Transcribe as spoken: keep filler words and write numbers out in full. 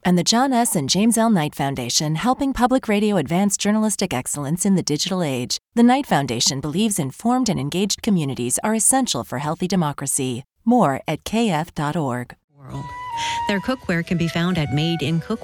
And the John S. and James L. Knight Foundation, helping public radio advance journalistic excellence in the digital age. The Knight Foundation believes informed and engaged communities are essential for healthy democracy. More at k f dot org. Their cookware can be found at Made in Cookware.